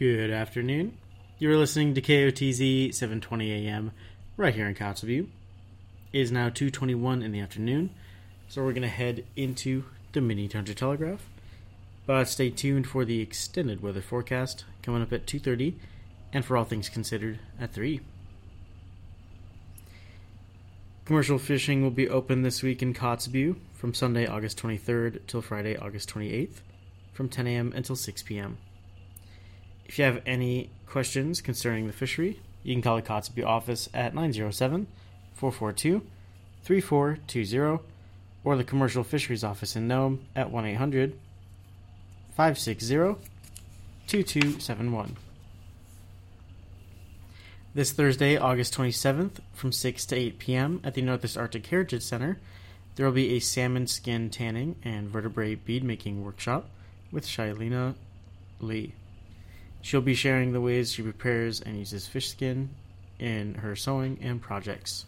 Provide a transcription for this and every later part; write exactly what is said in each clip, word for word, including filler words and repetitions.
Good afternoon. You're listening to K O T Z seven twenty A M right here in Kotzebue. It is now two twenty-one in the afternoon, so we're going to head into the Mini Tundra Telegraph. But stay tuned for the extended weather forecast coming up at two thirty and for all things considered at three. Commercial fishing will be open this week in Kotzebue from Sunday, August twenty-third till Friday, August twenty-eighth from ten a.m. until six p.m. If you have any questions concerning the fishery, you can call the Kotzebue office at nine oh seven, four four two, three four two zero or the Commercial Fisheries office in Nome at one eight hundred, five six zero, two two seven one. This Thursday, August twenty-seventh, from six to eight p.m. at the Northwest Arctic Heritage Center, there will be a salmon skin tanning and vertebrae bead making workshop with Shailena Lee. She'll be sharing the ways she prepares and uses fish skin in her sewing and projects.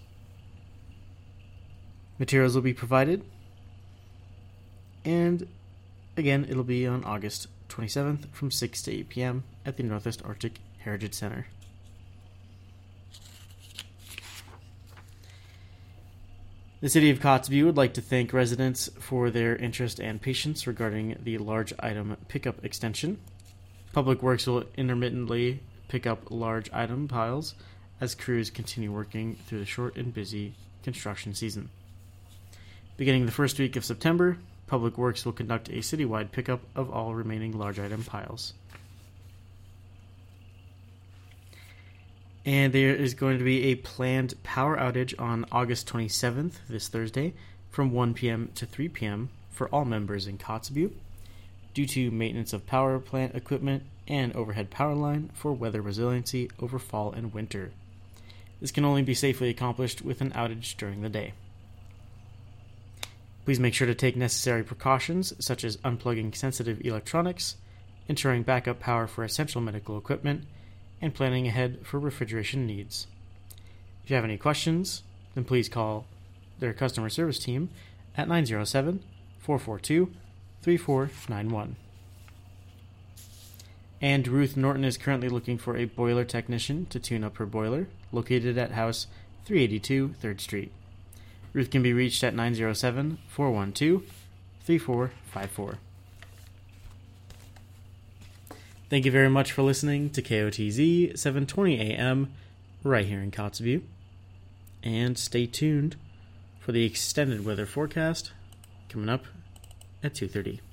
Materials will be provided, and again, it'll be on August twenty-seventh from six to eight p.m. at the Northwest Arctic Heritage Center. The City of Kotzebue would like to thank residents for their interest and patience regarding the large item pickup extension. Public Works will intermittently pick up large item piles as crews continue working through the short and busy construction season. Beginning the first week of September, Public Works will conduct a citywide pickup of all remaining large item piles. And there is going to be a planned power outage on August twenty-seventh, this Thursday, from one p.m. to three p.m. for all members in Kotzebue, due to maintenance of power plant equipment and overhead power line for weather resiliency over fall and winter. This can only be safely accomplished with an outage during the day. Please make sure to take necessary precautions such as unplugging sensitive electronics, ensuring backup power for essential medical equipment, and planning ahead for refrigeration needs. If you have any questions, then please call their customer service team at nine oh seven, four four two, three four nine one. And Ruth Norton is currently looking for a boiler technician to tune up her boiler, located at House three eighty-two third Street. Ruth can be reached at nine oh seven, four one two, three four five four. Thank you very much for listening to K O T Z seven twenty A M right here in Kotzebue. And stay tuned for the extended weather forecast coming up at two thirty.